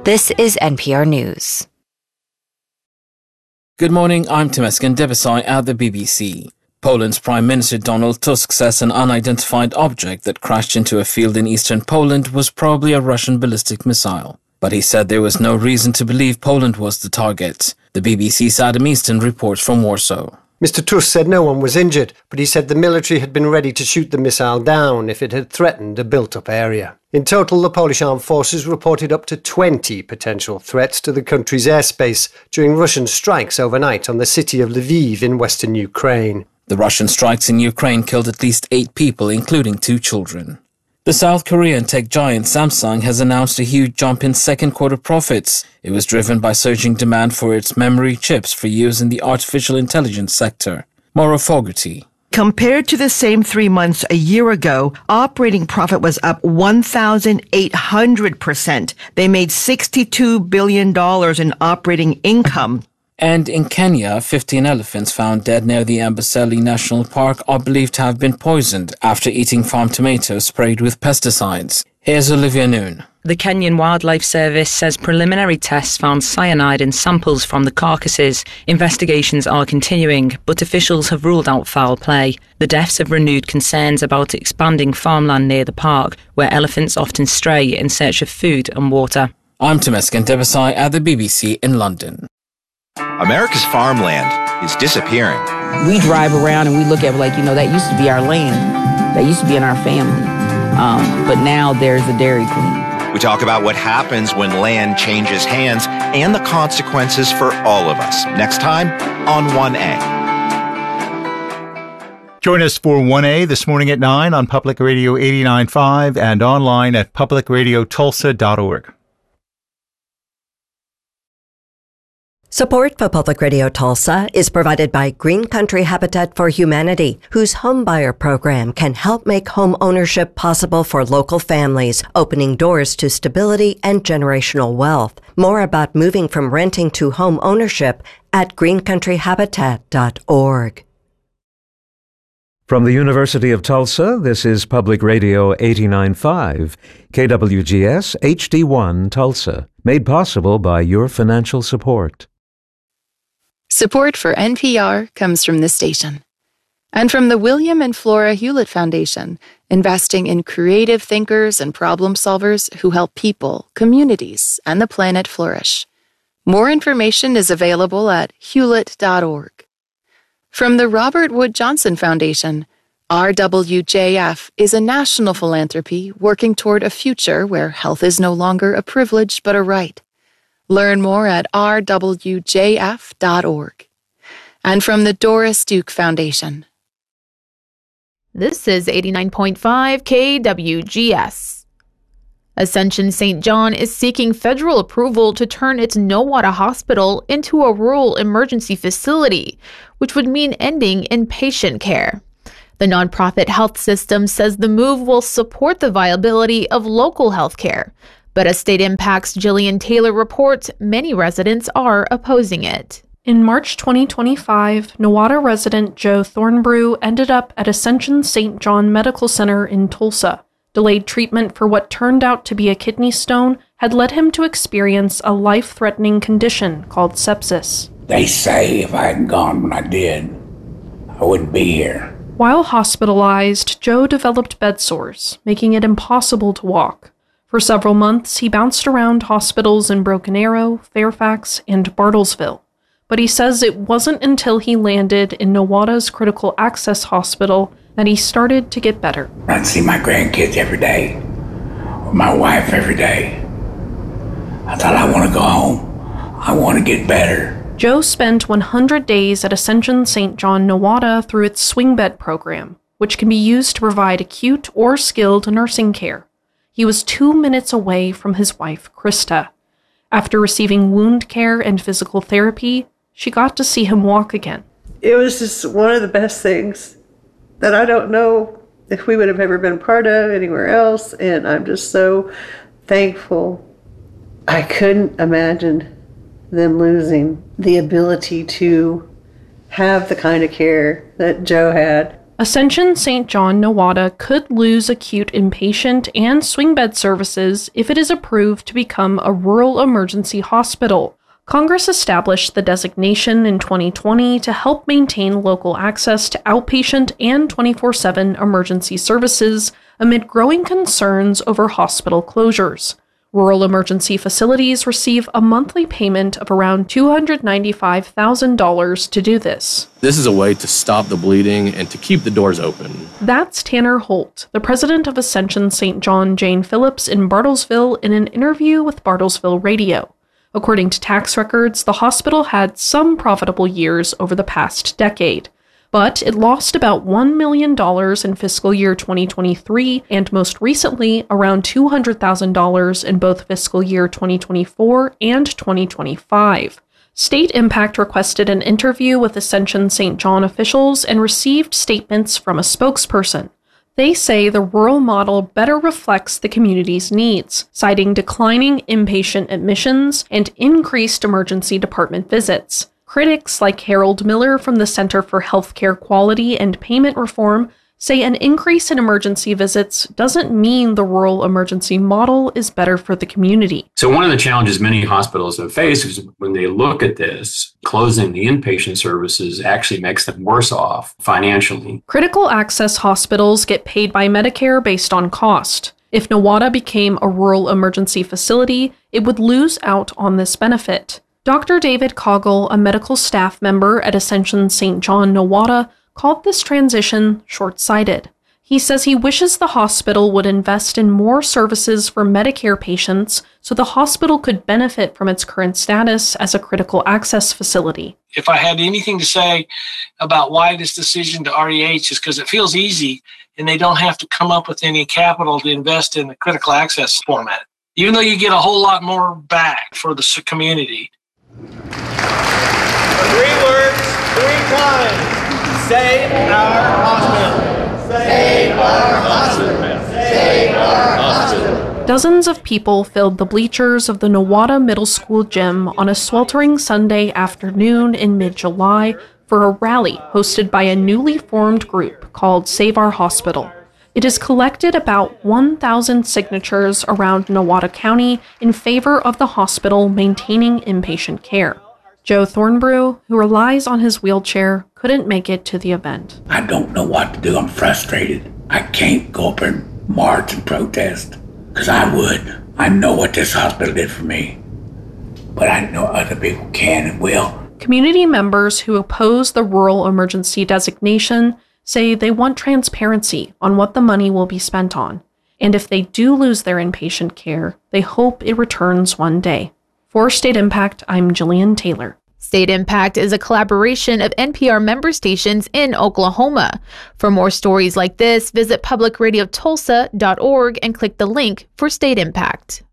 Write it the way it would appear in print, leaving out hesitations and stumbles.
This is NPR News. Good morning, I'm Temesgen Debesay at the BBC. Poland's Prime Minister Donald Tusk says an unidentified object that crashed into a field in eastern Poland was probably a Russian ballistic missile. But he said there was no reason to believe Poland was the target. The BBC's Adam Easton reports from Warsaw. Mr. Tusk said no one was injured, but he said the military had been ready to shoot the missile down if it had threatened a built-up area. In total, the Polish armed forces reported up to 20 potential threats to the country's airspace during Russian strikes overnight on the city of Lviv in western Ukraine. The Russian strikes in Ukraine killed at least 8 people, including 2 children. The South Korean tech giant Samsung has announced a huge jump in second quarter profits. It was driven by surging demand for its memory chips for use in the artificial intelligence sector. Maura Fogarty. Compared to the same 3 months a year ago, operating profit was up 1,800%. They made $62 billion in operating income. And in Kenya, 15 elephants found dead near the Amboseli National Park are believed to have been poisoned after eating farm tomatoes sprayed with pesticides. Here's Olivia Noon. The Kenyan Wildlife Service says preliminary tests found cyanide in samples from the carcasses. Investigations are continuing, but officials have ruled out foul play. The deaths have renewed concerns about expanding farmland near the park, where elephants often stray in search of food and water. I'm Temesgen Debesay at the BBC in London. America's farmland is disappearing. We drive around and we look at that used to be our land. That used to be in our family. But now there's a Dairy Queen. We talk about what happens when land changes hands and the consequences for all of us. Next time on 1A. Join us for 1A this morning at 9 on Public Radio 89.5 and online at publicradiotulsa.org. Support for Public Radio Tulsa is provided by Green Country Habitat for Humanity, whose homebuyer program can help make home ownership possible for local families, opening doors to stability and generational wealth. More about moving from renting to home ownership at greencountryhabitat.org. From the University of Tulsa, this is Public Radio 89.5, KWGS HD1 Tulsa, made possible by your financial support. Support for NPR comes from this station and from the William and Flora Hewlett Foundation, investing in creative thinkers and problem solvers who help people, communities, and the planet flourish. More information is available at hewlett.org. From the Robert Wood Johnson Foundation, RWJF is a national philanthropy working toward a future where health is no longer a privilege but a right. Learn more at rwjf.org. And from the Doris Duke Foundation. This is 89.5 KWGS. Ascension St. John is seeking federal approval to turn its Nowata Hospital into a rural emergency facility, which would mean ending inpatient care. The nonprofit health system says the move will support the viability of local health care. But as State Impact's Jillian Taylor reports, many residents are opposing it. In March 2025, Nowata resident Joe Thornbrew ended up at Ascension St. John Medical Center in Tulsa. Delayed treatment for what turned out to be a kidney stone had led him to experience a life-threatening condition called sepsis. They say if I hadn't gone when I did, I wouldn't be here. While hospitalized, Joe developed bed sores, making it impossible to walk. For several months, he bounced around hospitals in Broken Arrow, Fairfax, and Bartlesville. But he says it wasn't until he landed in Nowata's Critical Access Hospital that he started to get better. I'd see my grandkids every day, or my wife every day. I thought, I want to go home. I want to get better. Joe spent 100 days at Ascension St. John Nowata through its swing bed program, which can be used to provide acute or skilled nursing care. He was 2 minutes away from his wife, Krista. After receiving wound care and physical therapy, she got to see him walk again. It was just one of the best things that I don't know if we would have ever been part of anywhere else, and I'm just so thankful. I couldn't imagine them losing the ability to have the kind of care that Joe had. Ascension St. John Nowata could lose acute inpatient and swing bed services if it is approved to become a rural emergency hospital. Congress established the designation in 2020 to help maintain local access to outpatient and 24/7 emergency services amid growing concerns over hospital closures. Rural emergency facilities receive a monthly payment of around $295,000 to do this. This is a way to stop the bleeding and to keep the doors open. That's Tanner Holt, the president of Ascension St. John Jane Phillips in Bartlesville, in an interview with Bartlesville Radio. According to tax records, the hospital had some profitable years over the past decade, but it lost about $1 million in fiscal year 2023 and most recently around $200,000 in both fiscal year 2024 and 2025. State Impact requested an interview with Ascension St. John officials and received statements from a spokesperson. They say the rural model better reflects the community's needs, citing declining inpatient admissions and increased emergency department visits. Critics like Harold Miller from the Center for Healthcare Quality and Payment Reform say an increase in emergency visits doesn't mean the rural emergency model is better for the community. So one of the challenges many hospitals have faced is when they look at this, closing the inpatient services actually makes them worse off financially. Critical access hospitals get paid by Medicare based on cost. If Nowata became a rural emergency facility, it would lose out on this benefit. Dr. David Coggle, a medical staff member at Ascension St. John Nowata, called this transition short-sighted. He says he wishes the hospital would invest in more services for Medicare patients so the hospital could benefit from its current status as a critical access facility. If I had anything to say about why this decision to REH is because it feels easy and they don't have to come up with any capital to invest in the critical access format, even though you get a whole lot more back for the community. 3 words, 3 times. Save our hospital. Save our hospital. Save our hospital. Dozens of people filled the bleachers of the Nowata Middle School gym on a sweltering Sunday afternoon in mid-July for a rally hosted by a newly formed group called Save Our Hospital. It has collected about 1,000 signatures around Nowata County in favor of the hospital maintaining inpatient care. Joe Thornbrew, who relies on his wheelchair, couldn't make it to the event. I don't know what to do. I'm frustrated. I can't go up and march and protest, because I would. I know what this hospital did for me, but I know other people can and will. Community members who oppose the rural emergency designation say they want transparency on what the money will be spent on, and if they do lose their inpatient care, they hope it returns one day. For State Impact, I'm Jillian Taylor. State Impact is a collaboration of NPR member stations in Oklahoma. For more stories like this, visit publicradiotulsa.org and click the link for State Impact.